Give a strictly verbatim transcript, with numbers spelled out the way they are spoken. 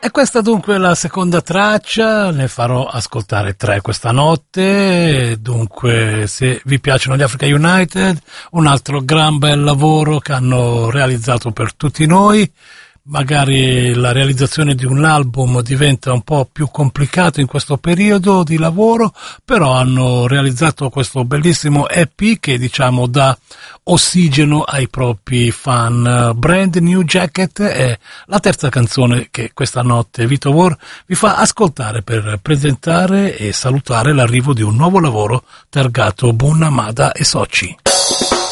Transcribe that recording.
E questa dunque è la seconda traccia, ne farò ascoltare tre questa notte. Dunque, se vi piacciono gli Africa United, un altro gran bel lavoro che hanno realizzato per tutti noi. Magari la realizzazione di un album diventa un po' più complicato in questo periodo di lavoro, però hanno realizzato questo bellissimo E P che diciamo dà ossigeno ai propri fan. Brand New Jacket è la terza canzone che questa notte Vito War vi fa ascoltare per presentare e salutare l'arrivo di un nuovo lavoro targato Bunna Mada e Soci.